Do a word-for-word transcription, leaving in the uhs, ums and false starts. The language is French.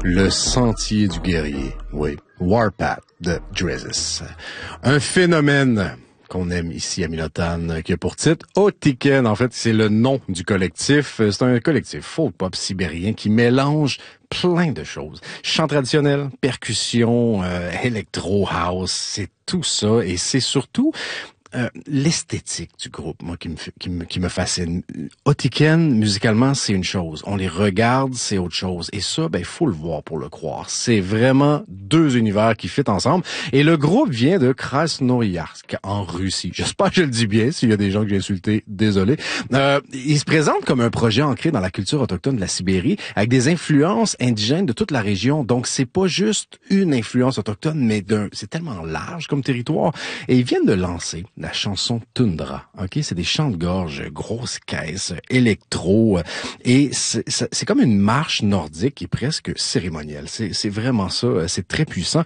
Le sentier du guerrier, oui, Warpath de Dresses. Un phénomène qu'on aime ici à Minotane, qui a pour titre Otiken. En fait, c'est le nom du collectif. C'est un collectif folk pop sibérien qui mélange plein de choses. Chant traditionnel, percussion, euh, électro house, c'est tout ça. Et c'est surtout Euh, l'esthétique du groupe, moi, qui me, qui me, qui me fascine. Otiken, musicalement, c'est une chose. On les regarde, c'est autre chose. Et ça, ben, il faut le voir pour le croire. C'est vraiment deux univers qui fit ensemble. Et le groupe vient de Krasnoïarsk, en Russie. J'espère que je le dis bien. S'il y a des gens que j'ai insultés, désolé. Euh, il se présente comme un projet ancré dans la culture autochtone de la Sibérie, avec des influences indigènes de toute la région. Donc, c'est pas juste une influence autochtone, mais d'un, c'est tellement large comme territoire. Et ils viennent de lancer la chanson Tundra, ok, c'est des chants de gorge, grosses caisses, électro, et c'est, c'est comme une marche nordique qui est presque cérémonielle. C'est, c'est vraiment ça, c'est très puissant.